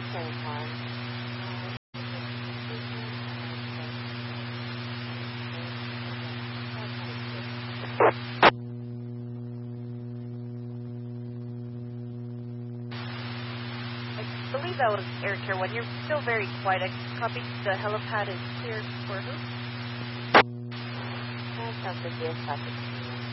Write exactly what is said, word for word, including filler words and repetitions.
same time. I believe that was Air Care One. You're still very quiet. I copied the helipad is cleared for who? That's something to do.